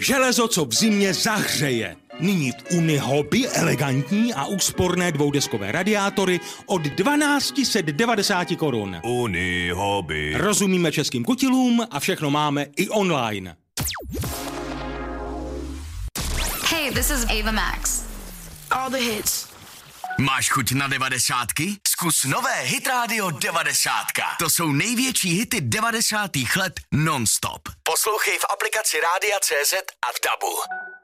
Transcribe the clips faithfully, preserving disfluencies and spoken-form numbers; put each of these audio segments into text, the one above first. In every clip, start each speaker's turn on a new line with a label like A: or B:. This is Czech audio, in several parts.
A: Železo, co v zimě zahřeje. Nyní v Unihoby elegantní a úsporné dvoudeskové radiátory od dvanáct set devadesát korun.
B: Unihoby.
A: Rozumíme českým kutilům a všechno máme i online.
C: Hey, this is Ava Max. All the hits.
B: Máš chuť na devadesátky? Zkus nové Hit Radio devadesátka. To jsou největší hity devadesátých let non-stop. Poslouchej v aplikaci Rádia C Z a v Dabu.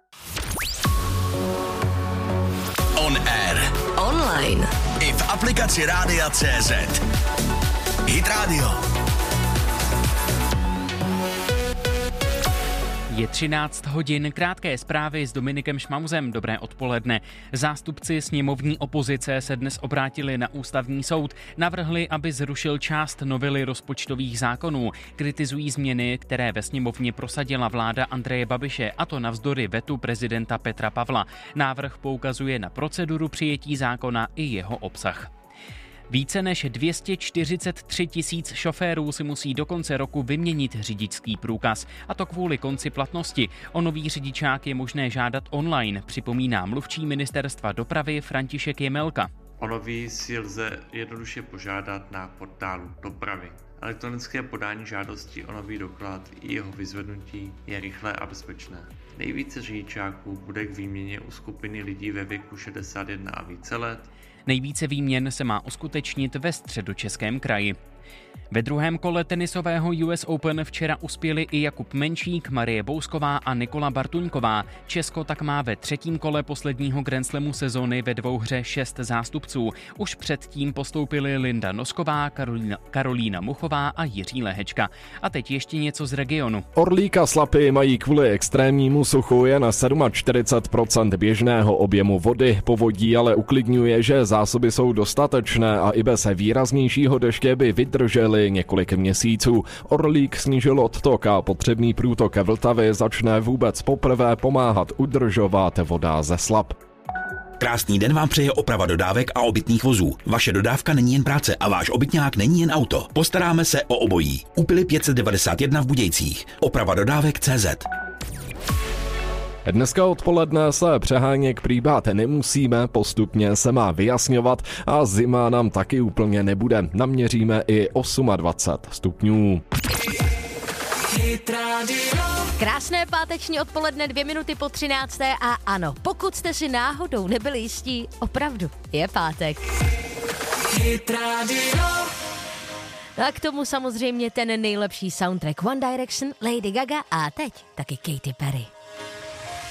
B: On air.
C: Online.
B: I v aplikaci Rádia C Z. Hit Radio.
D: Je třináct hodin, krátké zprávy s Dominikem Šmauzem. Dobré odpoledne. Zástupci sněmovní opozice se dnes obrátili na ústavní soud. Navrhli, aby zrušil část novely rozpočtových zákonů. Kritizují změny, které ve sněmovně prosadila vláda Andreje Babiše, a to navzdory vetu prezidenta Petra Pavla. Návrh poukazuje na proceduru přijetí zákona i jeho obsah. Více než dvě stě čtyřicet tři tisíc šoférů si musí do konce roku vyměnit řidičský průkaz, a to kvůli konci platnosti. O nový řidičák je možné žádat online, připomíná mluvčí ministerstva dopravy František Jemelka.
E: O nový si lze jednoduše požádat na portálu dopravy. Elektronické podání žádosti o nový doklad i jeho vyzvednutí je rychlé a bezpečné. Nejvíce řidičáků bude k výměně u skupiny lidí ve věku šedesát jedna a více let.
D: Nejvíce výměn se má uskutečnit ve Středočeském kraji. Ve druhém kole tenisového U S Open včera uspěli i Jakub Menšík, Marie Bousková a Nikola Bartuňková. Česko tak má ve třetím kole posledního Grand Slamu sezóny ve dvouhře šest zástupců. Už předtím postoupili Linda Nosková, Karolína, Karolína Muchová a Jiří Lehečka. A teď ještě něco z regionu.
F: Orlík a Slapy mají kvůli extrémnímu suchu jen čtyřicet sedm procent běžného objemu vody. Povodí ale uklidňuje, že zásoby jsou dostatečné a i bez výraznějšího deště by vydržely několik měsíců. Orlík snížil odtok a potřebný průtok Vltavy začne vůbec poprvé pomáhat udržovat voda ze Slap.
G: Krásný den vám přeje Oprava dodávek a obytných vozů. Vaše dodávka není jen práce a váš obytňák není jen auto. Postaráme se o obojí. Úpily pět set devadesát jedna v Budějcích. Oprava dodávek C Z.
F: Dneska odpoledne se přeháněk prýbát nemusíme, postupně se má vyjasňovat a zima nám taky úplně nebude. Naměříme i dvacet osm stupňů.
H: Krásné páteční odpoledne, dvě minuty po třinácté a ano, pokud jste si náhodou nebyli jistí, opravdu je pátek. A k tomu samozřejmě ten nejlepší soundtrack One Direction, Lady Gaga a teď taky Katy Perry.